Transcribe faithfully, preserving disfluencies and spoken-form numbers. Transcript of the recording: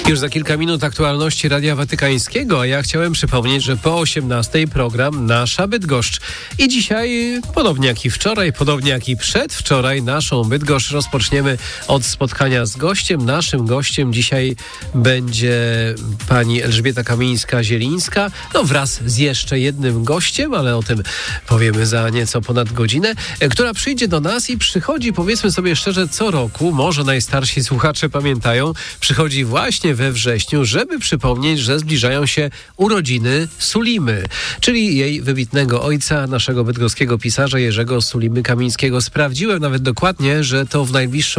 Już za kilka minut aktualności Radia Watykańskiego, a ja chciałem przypomnieć, że po osiemnastej program Nasza Bydgoszcz. I dzisiaj, podobnie jak i wczoraj, podobnie jak i przedwczoraj, naszą Bydgoszcz rozpoczniemy od spotkania z gościem. Naszym gościem dzisiaj będzie pani Elżbieta Kamińska-Zielińska, no wraz z jeszcze jednym gościem, ale o tym powiemy za nieco ponad godzinę, która przyjdzie do nas i przychodzi, powiedzmy sobie szczerze, co roku, może najstarsi słuchacze pamiętają, przychodzi właśnie we wrześniu, żeby przypomnieć, że zbliżają się urodziny Sulimy, czyli jej wybitnego ojca, naszego bydgoskiego pisarza Jerzego Sulimy Kamińskiego. Sprawdziłem nawet dokładnie, że to w najbliższą